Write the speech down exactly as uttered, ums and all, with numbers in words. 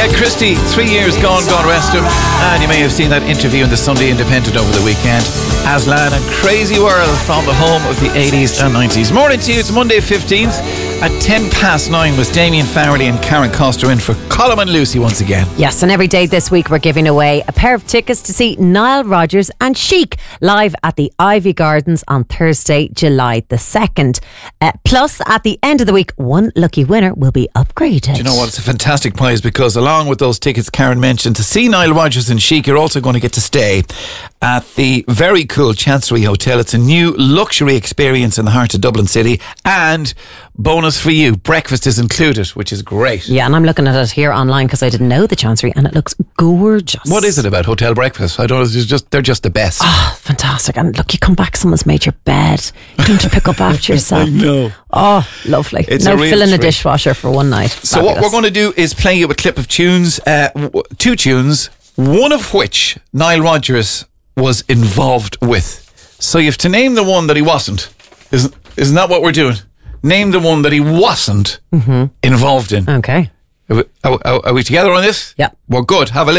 Christie, three years gone, God rest him. And you may have seen that interview in the Sunday Independent over the weekend. Aslan and Crazy World from the home of the eighties and nineties. Morning to you, it's Monday fifteenth. At ten past nine was Damien Farrelly and Karen Coster in for Colm and Lucy once again. Yes, and every day this week we're giving away a pair of tickets to see Nile Rodgers and Chic live at the Ivy Gardens on Thursday, July the second. Uh, plus, at the end of the week, one lucky winner will be upgraded. Do you know what? It's a fantastic prize because along with those tickets Karen mentioned to see Nile Rodgers and Chic, you're also going to get to stay at the very cool Chancery Hotel. It's a new luxury experience in the heart of Dublin City, and bonus for you, breakfast is included, which is great. Yeah, and I'm looking at it here online because I didn't know the Chancery, and it looks gorgeous. What is it about hotel breakfast? I don't know. It's just they're just the best. Oh, fantastic! And look, you come back, someone's made your bed. You don't have to pick up after yourself. I know. Oh, lovely. It's no a real filling a treat. dishwasher for one night. So Fabulous. what we're going to do is play you a clip of tunes, uh, w- two tunes, one of which Nile Rodgers was involved with. So you have to name the one that he wasn't. Isn't, isn't that what we're doing? Name the one that he wasn't mm-hmm. involved in. Okay. Are we, are, are, are we together on this? Yeah. We're good. Have a listen.